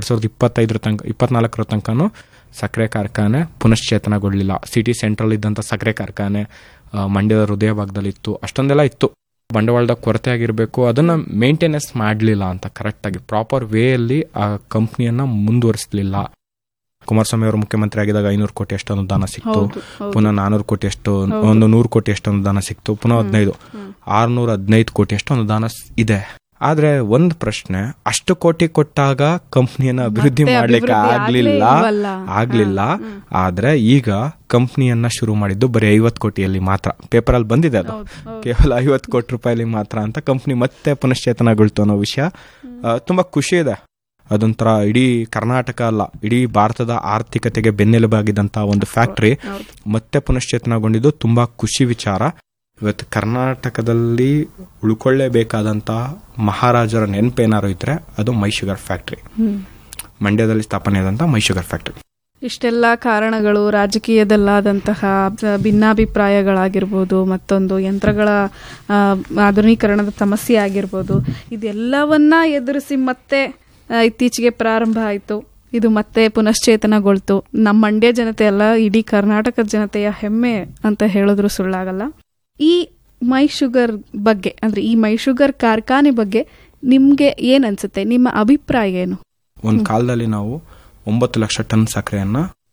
2024 ತನಕನೂ ಸಕ್ಕರೆ ಕಾರ್ಖಾನೆ ಪುನಶ್ಚೇತನಗೊಳ್ಳಿಲ್ಲ. ಸಿಟಿ ಸೆಂಟ್ರಲ್ ಇದ್ದಂತ ಸಕ್ಕರೆ ಕಾರ್ಖಾನೆ ಮಂಡ್ಯದ ಹೃದಯ ಭಾಗದಲ್ಲಿ ಇತ್ತು. ಅಷ್ಟೊಂದೆಲ್ಲ ಇತ್ತು. ಬಂಡವಾಳದ ಕೊರತೆ ಆಗಿರ್ಬೇಕು, ಅದನ್ನ ಮೇಂಟೆನೆನ್ಸ್ ಮಾಡಲಿಲ್ಲ ಅಂತ ಕರೆಕ್ಟ್ ಆಗಿ ಪ್ರಾಪರ್ ವೇ ಅಲ್ಲಿ ಆ ಕಂಪ್ನಿಯನ್ನ ಮುಂದುವರಿಸಲಿಲ್ಲ. ಕುಮಾರಸ್ವಾಮಿ ಅವರು ಮುಖ್ಯಮಂತ್ರಿ ಆಗಿದಾಗ 500 ಕೋಟಿ ಅಷ್ಟು ಅನುದಾನ ಸಿಕ್ತು, ಪುನಃ 400 ಕೋಟಿ ಅಷ್ಟು, ಒಂದು 100 ಕೋಟಿ ಅಷ್ಟು ಅನುದಾನ ಸಿಕ್ತು, ಪುನಃ 615 ಕೋಟಿ ಅಷ್ಟು ಅನುದಾನ ಇದೆ. ಆದ್ರೆ ಒಂದ್ ಪ್ರಶ್ನೆ, ಅಷ್ಟು ಕೋಟಿ ಕೊಟ್ಟಾಗ ಕಂಪ್ನಿಯನ್ನ ಅಭಿವೃದ್ಧಿ ಮಾಡ್ಲಿಕ್ಕೆ ಆಗ್ಲಿಲ್ಲ. ಆದ್ರೆ ಈಗ ಕಂಪ್ನಿಯನ್ನ ಶುರು ಮಾಡಿದ್ದು ಬರೀ 50 ಕೋಟಿಯಲ್ಲಿ ಮಾತ್ರ. ಪೇಪರ್ ಅಲ್ಲಿ ಬಂದಿದೆ ಅದು, ಕೇವಲ 50 ಕೋಟಿ ರೂಪಾಯಿಲಿ ಮಾತ್ರ ಅಂತ ಕಂಪ್ನಿ ಮತ್ತೆ ಪುನಶ್ಚೇತನಗೊಳ್ತು ಅನ್ನೋ ವಿಷಯ ತುಂಬಾ ಖುಷಿ ಇದೆ. ಅದೊಂಥರ ಇಡೀ ಕರ್ನಾಟಕ ಅಲ್ಲ, ಇಡೀ ಭಾರತದ ಆರ್ಥಿಕತೆಗೆ ಬೆನ್ನೆಲುಬಾಗಿದ್ದಂತ ಒಂದು ಫ್ಯಾಕ್ಟರಿ ಮತ್ತೆ ಪುನಶ್ಚೇತನಗೊಂಡಿದ್ದು ತುಂಬಾ ಖುಷಿ ವಿಚಾರ. ಇವತ್ತು ಕರ್ನಾಟಕದಲ್ಲಿ ಉಳ್ಕೊಳ್ಳೇಬೇಕಾದಂತ ಮಹಾರಾಜರ ನೆನಪೇನಾರು ಇದ್ರೆ ಅದು ಮೈ ಶುಗರ್ ಫ್ಯಾಕ್ಟರಿ, ಮಂಡ್ಯದಲ್ಲಿ ಸ್ಥಾಪನೆ ಆದಂತ ಮೈ ಶುಗರ್ ಫ್ಯಾಕ್ಟರಿ. ಇಷ್ಟೆಲ್ಲ ಕಾರಣಗಳು, ರಾಜಕೀಯದಲ್ಲಾದಂತಹ ಭಿನ್ನಾಭಿಪ್ರಾಯಗಳಾಗಿರ್ಬೋದು, ಮತ್ತೊಂದು ಯಂತ್ರಗಳ ಆಧುನೀಕರಣದ ಸಮಸ್ಯೆ ಆಗಿರ್ಬೋದು, ಇದೆಲ್ಲವನ್ನ ಎದುರಿಸಿ ಮತ್ತೆ ಇತ್ತೀಚೆಗೆ ಪ್ರಾರಂಭ ಆಯಿತು. ಇದು ಮತ್ತೆ ಪುನಶ್ಚೇತನಗೊಳ್ತು. ನಮ್ಮ ಮಂಡ್ಯ ಜನತೆ ಅಲ್ಲ, ಇಡೀ ಕರ್ನಾಟಕದ ಜನತೆಯ ಹೆಮ್ಮೆ ಅಂತ ಹೇಳಿದ್ರು ಸುಳ್ಳಾಗಲ್ಲ. ಈ ಮೈ ಶುಗರ್ ಬಗ್ಗೆ, ಅಂದ್ರೆ ಈ ಮೈ ಶುಗರ್ ಕಾರ್ಖಾನೆ ಬಗ್ಗೆ ನಿಮ್ಗೆ ಏನ್ ಅನ್ಸುತ್ತೆ? ನಿಮ್ಮ ಅಭಿಪ್ರಾಯ ಏನು? ಒಂದ್ ಕಾಲದಲ್ಲಿ ನಾವು 9 ಲಕ್ಷ ಟನ್ ಸಕ್ಕರೆಯನ್ನ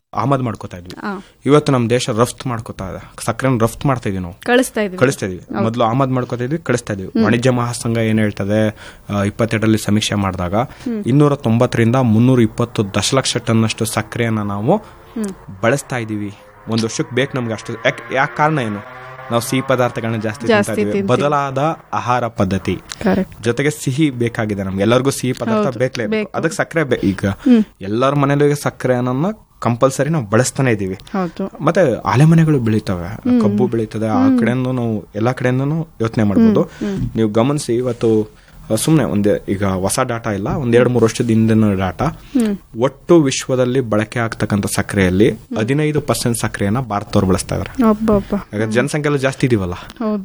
ಆಮದು ಮಾಡ್ಕೋತಾ ಇದ್ವಿ. ಇವತ್ತು ನಮ್ಮ ದೇಶ ರಫ್ತು ಮಾಡ್ಕೋತಾ ಇದೆ, ಸಕ್ಕರೆನ ರಫ್ತು ಮಾಡ್ತಾ ಇದೀವಿ, ನಾವು ಕಳಿಸ್ತಾ ಇದೀವಿ. ಮೊದಲು ಆಮದು ಮಾಡ್ಕೋತಾ ಇದ್ವಿ, ಕಳಿಸ್ತಾ ಇದೀವಿ. ವಾಣಿಜ್ಯ ಮಹಾಸಂಘ ಏನ್ ಹೇಳ್ತದೆ, 22ರಲ್ಲಿ ಸಮೀಕ್ಷೆ ಮಾಡಿದಾಗ 290ರಿಂದ 320 ದಶಲಕ್ಷ ಟನ್ನಷ್ಟು ಸಕ್ಕರೆಯನ್ನ ನಾವು ಬಳಸ್ತಾ ಇದೀವಿ. ಒಂದು ವರ್ಷಕ್ಕೆ ಬೇಕು ನಮ್ಗೆ ಅಷ್ಟು. ಯಾಕೆ ಕಾರಣ ಏನು? ನಾವು ಸಿಹಿ ಪದಾರ್ಥಗಳನ್ನ ಜಾಸ್ತಿ ತಿಂತಾ ಇದೀವಿ. ಬದಲಾದ ಆಹಾರ ಪದ್ಧತಿ ಜೊತೆಗೆ ಸಿಹಿ ಬೇಕಾಗಿದೆ ನಮ್ಗೆ, ಎಲ್ಲರಿಗೂ ಸಿಹಿ ಪದಾರ್ಥ ಬೇಕಲೇಬೇಕು, ಅದಕ್ಕೆ ಸಕ್ಕರೆ ಈಗ ಎಲ್ಲರ ಮನೇಲಿ ಸಕ್ಕರೆಯನ್ನ ಕಂಪಲ್ಸರಿ ನಾವು ಬಳಸ್ತಾನೆ ಇದೀವಿ. ಮತ್ತೆ ಆಲೆಮನೆಗಳು ಬೆಳೀತವೆ, ಕಬ್ಬು ಬೆಳೀತದೆ, ಆ ಕಡೆಯಿಂದ ನಾವು ಎಲ್ಲಾ ಕಡೆಯಿಂದನೂ ಯೋಚನೆ ಮಾಡ್ಬೋದು. ನೀವು ಗಮನಿಸಿ, ಇವತ್ತು ಸುಮ್ನೆ ಈಗ ಹೊಸ ಡಾಟಾ ಇಲ್ಲ, 2-3 ವರ್ಷದ ಹಿಂದಿನ ಡಾಟಾ, ಒಟ್ಟು ವಿಶ್ವದಲ್ಲಿ ಬಳಕೆ ಆಗ್ತಕ್ಕಂಥ ಸಕ್ಕರೆಯಲ್ಲಿ 15% ಸಕ್ಕರೆಯನ್ನ ಭಾರತದವ್ರು ಬಳಸ್ತಾ ಇದಾರೆ. ಯಾಕಂದ್ರೆ ಜನಸಂಖ್ಯೆ ಎಲ್ಲ ಜಾಸ್ತಿ ಇದೀವಲ್ಲ,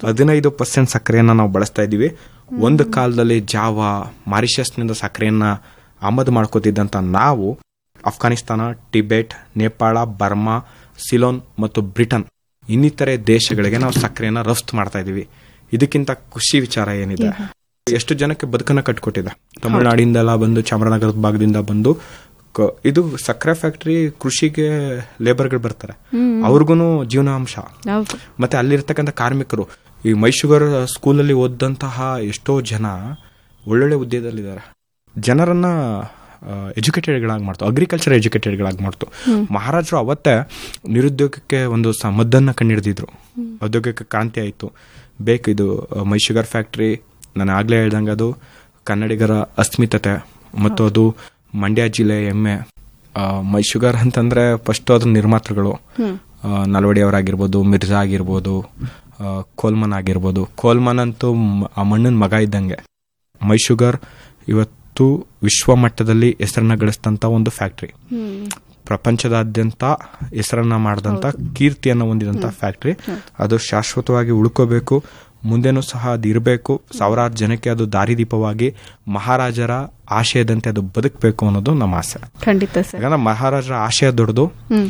15% ಸಕ್ಕರೆಯನ್ನ ನಾವು ಬಳಸ್ತಾ ಇದೀವಿ. ಒಂದು ಕಾಲದಲ್ಲಿ ಜಾವಾ, ಮಾರಿಷಸ್ನಿಂದ ಸಕ್ಕರೆಯನ್ನ ಆಮದು ಮಾಡ್ಕೋತಿದ್ದಂತ ನಾವು ಅಫ್ಘಾನಿಸ್ತಾನ, ಟಿಬೆಟ್, ನೇಪಾಳ, ಬರ್ಮಾ, ಸಿಲೋನ್ ಮತ್ತು ಬ್ರಿಟನ್ ಇನ್ನಿತರೆ ದೇಶಗಳಿಗೆ ನಾವು ಸಕ್ಕರೆಯನ್ನ ರಫ್ತು ಮಾಡ್ತಾ ಇದೀವಿ. ಇದಕ್ಕಿಂತ ಖುಷಿ ವಿಚಾರ ಏನಿದೆ? ಎಷ್ಟು ಜನಕ್ಕೆ ಬದುಕನ್ನ ಕಟ್ಕೊಟ್ಟಿದೆ. ತಮಿಳುನಾಡಿಂದೆಲ್ಲ ಬಂದು, ಚಾಮರಾಜನಗರದ ಭಾಗದಿಂದ ಬಂದು, ಇದು ಸಕ್ಕರೆ ಫ್ಯಾಕ್ಟರಿ ಕೃಷಿಗೆ ಲೇಬರ್ಗಳು ಬರ್ತಾರೆ, ಅವ್ರಿಗೂ ಜೀವನಾಂಶ. ಮತ್ತೆ ಅಲ್ಲಿರ್ತಕ್ಕಂಥ ಕಾರ್ಮಿಕರು, ಈ ಮೈಶುಗರ್ ಸ್ಕೂಲಲ್ಲಿ ಓದಂತಹ ಎಷ್ಟೋ ಜನ ಒಳ್ಳೊಳ್ಳೆ ಹುದ್ದೆದಲ್ಲಿದ್ದಾರೆ. ಜನರನ್ನ ಎಜುಕೇಟೆಡ್ಗಳಾಗಿ ಮಾಡ್ತು, ಅಗ್ರಿಕಲ್ಚರ್ ಎಜುಕೇಟೆಡ್ಗಳಾಗಿ ಮಾಡ್ತು. ಮಹಾರಾಜರು ಅವತ್ತೇ ನಿರುದ್ಯೋಗಕ್ಕೆ ಒಂದು ಮದ್ದನ್ನ ಕಂಡಿಡಿದಿದ್ರು. ಉದ್ಯೋಗಕ್ಕೆ ಕ್ರಾಂತಿ ಆಯಿತು. ಇದು ಮೈಶುಗರ್ ಫ್ಯಾಕ್ಟರಿ, ನಾನು ಆಗ್ಲೇ ಹೇಳ್ದಂಗೆ ಅದು ಕನ್ನಡಿಗರ ಅಸ್ಮಿತತೆ ಮತ್ತು ಅದು ಮಂಡ್ಯ ಜಿಲ್ಲೆ ಹೆಮ್ಮೆ. ಮೈಶುಗರ್ ಅಂತಂದ್ರೆ ಫಸ್ಟ್ ಅದ್ರ ನಿರ್ಮಾತೃಗಳು ನಲ್ವಡಿ ಅವರಾಗಿರ್ಬೋದು, ಮಿರ್ಜಾ ಆಗಿರ್ಬೋದು, ಕೋಲ್ಮನ್ ಆಗಿರ್ಬೋದು. ಕೋಲ್ಮನ್ ಅಂತೂ ಆ ಮಣ್ಣನ ಮಗ ಇದ್ದಂಗೆ. ಮೈಶುಗರ್ ಇವತ್ತು ವಿಶ್ವ ಮಟ್ಟದಲ್ಲಿ ಹೆಸರನ್ನ ಗಳಿಸಿದಂತ ಒಂದು ಫ್ಯಾಕ್ಟ್ರಿ, ಪ್ರಪಂಚದಾದ್ಯಂತ ಹೆಸರನ್ನ ಮಾಡಿದಂತ ಕೀರ್ತಿಯನ್ನು ಹೊಂದಿದಂತ ಫ್ಯಾಕ್ಟ್ರಿ. ಅದು ಶಾಶ್ವತವಾಗಿ ಉಳ್ಕೋಬೇಕು, ಮುಂದೆನೂ ಸಹ ಅದು ಇರಬೇಕು. ಸಾವಿರಾರು ಜನಕ್ಕೆ ಅದು ದಾರಿದೀಪವಾಗಿ ಮಹಾರಾಜರ ಆಶಯದಂತೆ ಅದು ಬದುಕಬೇಕು ಅನ್ನೋದು ನಮ್ಮ ಆಸೆ. ಖಂಡಿತ ಸರ್. ಯಾಕಂದ್ರೆ ಮಹಾರಾಜರ ಆಶಯ ದೊಡ್ಡದು,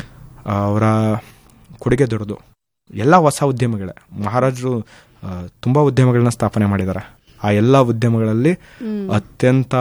ಅವರ ಕೊಡುಗೆ ದೊಡ್ಡದು. ಎಲ್ಲ ಹೊಸ ಉದ್ಯಮಗಳೇ. ಮಹಾರಾಜರು ತುಂಬಾ ಉದ್ಯಮಗಳನ್ನ ಸ್ಥಾಪನೆ ಮಾಡಿದ್ದಾರೆ. ಆ ಎಲ್ಲ ಉದ್ಯಮಗಳಲ್ಲಿ ಅತ್ಯಂತ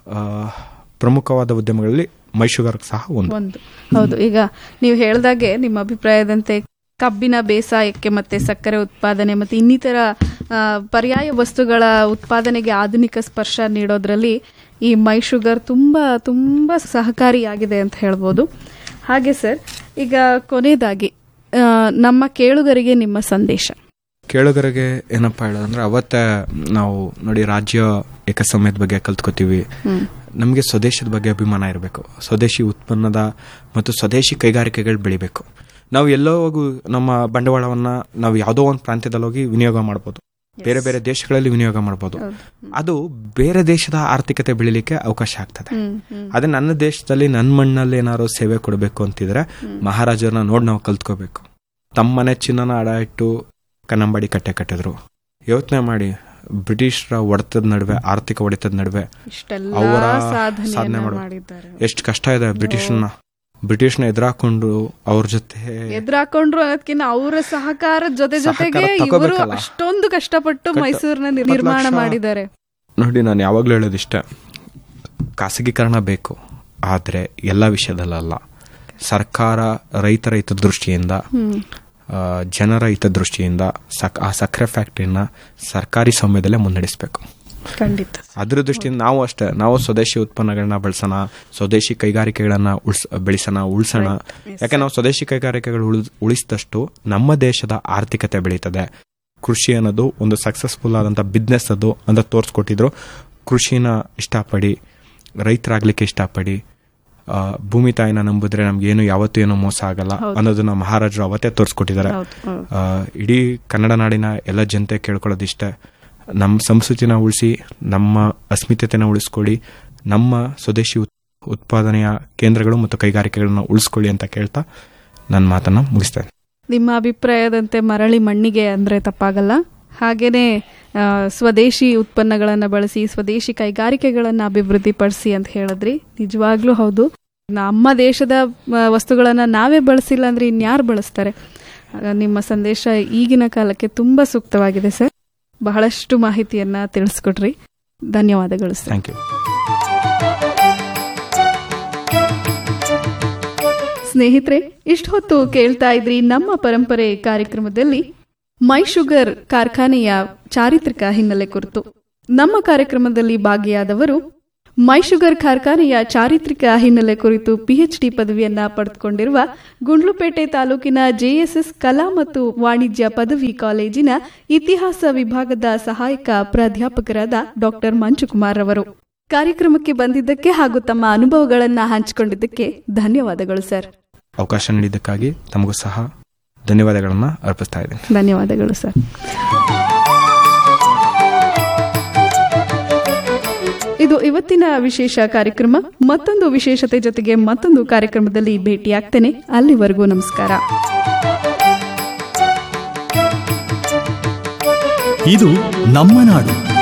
ಪ್ರಮುಖವಾದ ಉದ್ಯಮಗಳಲ್ಲಿ ಮೈಶುಗರ್ ಸಹ ಒಂದು. ಹೌದು. ಈಗ ನೀವು ಹೇಳಿದಾಗೆ ನಿಮ್ಮ ಅಭಿಪ್ರಾಯದಂತೆ ಕಬ್ಬಿನ ಬೇಸಾಯಕ್ಕೆ ಮತ್ತೆ ಸಕ್ಕರೆ ಉತ್ಪಾದನೆ ಮತ್ತೆ ಇನ್ನಿತರ ಪರ್ಯಾಯ ವಸ್ತುಗಳ ಉತ್ಪಾದನೆಗೆ ಆಧುನಿಕ ಸ್ಪರ್ಶ ನೀಡೋದ್ರಲ್ಲಿ ಈ ಮೈಶುಗರ್ ತುಂಬಾ ತುಂಬಾ ಸಹಕಾರಿಯಾಗಿದೆ ಅಂತ ಹೇಳ್ಬೋದು. ಹಾಗೆ ಸರ್, ಈಗ ಕೊನೆಯದಾಗಿ ನಮ್ಮ ಕೇಳುಗರಿಗೆ ನಿಮ್ಮ ಸಂದೇಶ. ಕೇಳುಗರಿಗೆ ಏನಪ್ಪಾ ಹೇಳೋದಂದ್ರೆ, ಅವತ್ತೇ ನಾವು ನೋಡಿ ರಾಜ್ಯ ಏಕಸಮಯದ ಬಗ್ಗೆ ಕಲ್ತ್ಕೋತೀವಿ. ನಮಗೆ ಸ್ವದೇಶದ ಬಗ್ಗೆ ಅಭಿಮಾನ ಇರಬೇಕು. ಸ್ವದೇಶಿ ಉತ್ಪನ್ನದ ಮತ್ತು ಸ್ವದೇಶಿ ಕೈಗಾರಿಕೆಗಳು ಬೆಳಿಬೇಕು. ನಾವು ಎಲ್ಲೋ ಹೋಗಿ ನಮ್ಮ ಬಂಡವಾಳವನ್ನ ನಾವು ಯಾವುದೋ ಒಂದು ಪ್ರಾಂತ್ಯದಲ್ಲಿ ಹೋಗಿ ವಿನಿಯೋಗ ಮಾಡ್ಬೋದು, ಬೇರೆ ಬೇರೆ ದೇಶಗಳಲ್ಲಿ ವಿನಿಯೋಗ ಮಾಡ್ಬೋದು. ಅದು ಬೇರೆ ದೇಶದ ಆರ್ಥಿಕತೆ ಬೆಳಿಲಿಕ್ಕೆ ಅವಕಾಶ ಆಗ್ತದೆ. ಅದೇ ನನ್ನ ದೇಶದಲ್ಲಿ ನನ್ನ ಮಣ್ಣಲ್ಲಿ ಏನಾದ್ರು ಸೇವೆ ಕೊಡಬೇಕು ಅಂತಿದ್ರೆ ಮಹಾರಾಜರನ್ನ ನೋಡಿ ನಾವು ಕಲ್ತ್ಕೋಬೇಕು. ತಮ್ಮನೆ ಚಿನ್ನನ ಅಡ ಇಟ್ಟು ಕನ್ನಂಬಾಡಿ ಕಟ್ಟೆ ಕಟ್ಟಿದ್ರು. ಯೋಚನೆ ಮಾಡಿ, ಬ್ರಿಟಿಷರ ಹೊಡೆತದ ನಡುವೆ, ಆರ್ಥಿಕ ಹೊಡೆತದ ನಡುವೆ ಅವರ ಸಾಧನೆ ಮಾಡಿದ್ದಾರೆ. ಎಷ್ಟು ಕಷ್ಟ ಇದೆ. ಬ್ರಿಟಿಷ್ನ ಎದುರಾಕೊಂಡು ಅವ್ರ ಜೊತೆ ಎದುರಾಕೊಂಡ್ರು ಅನ್ನೋದಕ್ಕಿಂತ ಅವರ ಸಹಕಾರದ ಜೊತೆಗೆ ಇವರು ಅಷ್ಟೊಂದು ಕಷ್ಟಪಟ್ಟು ಮೈಸೂರನ್ನ ನಿರ್ಮಾಣ ಮಾಡಿದ್ದಾರೆ. ನೋಡಿ, ನಾನು ಯಾವಾಗ್ಲೂ ಹೇಳೋದಿಷ್ಟೇ, ಖಾಸಗೀಕರಣ ಬೇಕು, ಆದ್ರೆ ಎಲ್ಲ ವಿಷಯದಲ್ಲ. ಸರ್ಕಾರ ರೈತರ ಹಿತದೃಷ್ಟಿಯಿಂದ, ಜನರ ಹಿತದೃಷ್ಟಿಯಿಂದ ಆ ಸಕ್ಕರೆ ಫ್ಯಾಕ್ಟರಿನ ಸರ್ಕಾರಿ ಸ್ವಾಮ್ಯದಲ್ಲೇ ಮುನ್ನಡೆಸಬೇಕು. ಖಂಡಿತ. ಅದ್ರ ದೃಷ್ಟಿಯಿಂದ ನಾವು ಅಷ್ಟೇ, ನಾವು ಸ್ವದೇಶಿ ಉತ್ಪನ್ನಗಳನ್ನ ಬಳಸೋಣ, ಸ್ವದೇಶಿ ಕೈಗಾರಿಕೆಗಳನ್ನ ಉಳಿಸೋಣ. ಯಾಕೆ ನಾವು ಸ್ವದೇಶಿ ಕೈಗಾರಿಕೆಗಳು ಉಳಿಸಿದಷ್ಟು ನಮ್ಮ ದೇಶದ ಆರ್ಥಿಕತೆ ಬೆಳೀತದೆ. ಕೃಷಿ ಅನ್ನೋದು ಒಂದು ಸಕ್ಸಸ್ಫುಲ್ ಆದಂತ ಬಿಸ್ನೆಸ್ ಅದು ಅಂತ ತೋರಿಸ್ಕೊಟ್ಟಿದ್ರು. ಕೃಷಿನ ಇಷ್ಟಪಡಿ, ರೈತರಾಗ್ಲಿಕ್ಕೆ ಇಷ್ಟಪಡಿ, ಭೂಮಿ ತಾಯಿನ ನಂಬಿದ್ರೆ ನಮ್ಗೇನು ಯಾವತ್ತೂ ಏನೋ ಮೋಸ ಆಗಲ್ಲ ಅನ್ನೋದನ್ನ ಮಹಾರಾಜರು ಅವತ್ತೇ ತೋರಿಸ್ಕೊಟ್ಟಿದ್ದಾರೆ. ಇಡೀ ಕನ್ನಡ ನಾಡಿನ ಎಲ್ಲ ಜನತೆ ಕೇಳ್ಕೊಳ್ಳೋದಿಷ್ಟೇ, ನಮ್ಮ ಸಂಸ್ಕೃತಿನ ಉಳಿಸಿ, ನಮ್ಮ ಅಸ್ಮಿತೆನ ಉಳಿಸ್ಕೊಳ್ಳಿ, ನಮ್ಮ ಸ್ವದೇಶಿ ಉತ್ಪಾದನೆಯ ಕೇಂದ್ರಗಳು ಮತ್ತು ಕೈಗಾರಿಕೆಗಳನ್ನ ಉಳಿಸ್ಕೊಳ್ಳಿ ಅಂತ ಕೇಳ್ತಾ ನನ್ನ ಮಾತನ್ನ ಮುಗಿಸ್ತೇನೆ. ನಿಮ್ಮ ಅಭಿಪ್ರಾಯದಂತೆ ಮರಳಿ ಮಣ್ಣಿಗೆ ಅಂದ್ರೆ ತಪ್ಪಾಗಲ್ಲ. ಹಾಗೇನೆ ಸ್ವದೇಶಿ ಉತ್ಪನ್ನಗಳನ್ನು ಬಳಸಿ ಸ್ವದೇಶಿ ಕೈಗಾರಿಕೆಗಳನ್ನು ಅಭಿವೃದ್ಧಿಪಡಿಸಿ ಅಂತ ಹೇಳಿದ್ರಿ. ನಿಜವಾಗ್ಲೂ ಹೌದು. ನಮ್ಮ ದೇಶದ ವಸ್ತುಗಳನ್ನ ನಾವೇ ಬಳಸಿಲ್ಲ ಅಂದ್ರೆ ಇನ್ಯಾರು ಬಳಸ್ತಾರೆ? ನಿಮ್ಮ ಸಂದೇಶ ಈಗಿನ ಕಾಲಕ್ಕೆ ತುಂಬಾ ಸೂಕ್ತವಾಗಿದೆ ಸರ್. ಬಹಳಷ್ಟು ಮಾಹಿತಿಯನ್ನ ತಿಳಿಸ್ಕೊಟ್ರಿ. ಧನ್ಯವಾದಗಳು ಸರ್. Thank you. ಸ್ನೇಹಿತರೆ, ಇಷ್ಟು ಹೊತ್ತು ಕೇಳ್ತಾ ಇದ್ರಿ ನಮ್ಮ ಪರಂಪರೆ ಕಾರ್ಯಕ್ರಮದಲ್ಲಿ ಮೈ ಶುಗರ್ ಕಾರ್ಖಾನೆಯ ಚಾರಿತ್ರಿಕ ಹಿನ್ನೆಲೆ ಕುರಿತು. ನಮ್ಮ ಕಾರ್ಯಕ್ರಮದಲ್ಲಿ ಭಾಗಿಯಾದವರು ಮೈ ಶುಗರ್ ಕಾರ್ಖಾನೆಯ ಚಾರಿತ್ರಿಕ ಹಿನ್ನೆಲೆ ಕುರಿತು PhD ಪದವಿಯನ್ನ ಪಡೆದುಕೊಂಡಿರುವ ಗುಂಡ್ಲುಪೇಟೆ ತಾಲೂಕಿನ JSS ಕಲಾ ಮತ್ತು ವಾಣಿಜ್ಯ ಪದವಿ ಕಾಲೇಜಿನ ಇತಿಹಾಸ ವಿಭಾಗದ ಸಹಾಯಕ ಪ್ರಾಧ್ಯಾಪಕರಾದ ಡಾ ಮಂಜುಕುಮಾರ್ ಅವರು. ಕಾರ್ಯಕ್ರಮಕ್ಕೆ ಬಂದಿದ್ದಕ್ಕೆ ಹಾಗೂ ತಮ್ಮ ಅನುಭವಗಳನ್ನು ಹಂಚಿಕೊಂಡಿದ್ದಕ್ಕೆ ಧನ್ಯವಾದಗಳು ಸರ್. ಅವಕಾಶ ನೀಡಿದ್ದಕ್ಕಾಗಿ ತಮಗೂ ಸಹ ಧನ್ಯವಾದಗಳನ್ನು ಅರ್ಪಿಸ್ತಾ ಇದ್ದೇನೆ. ಧನ್ಯವಾದಗಳು ಸರ್. ಇದು ಇವತ್ತಿನ ವಿಶೇಷ ಕಾರ್ಯಕ್ರಮ. ಮತ್ತೊಂದು ವಿಶೇಷತೆ ಜೊತೆಗೆ ಮತ್ತೊಂದು ಕಾರ್ಯಕ್ರಮದಲ್ಲಿ ಭೇಟಿಯಾಗ್ತೇನೆ. ಅಲ್ಲಿವರೆಗೂ ನಮಸ್ಕಾರ. ಇದು ನಮ್ಮ ನಾಡು.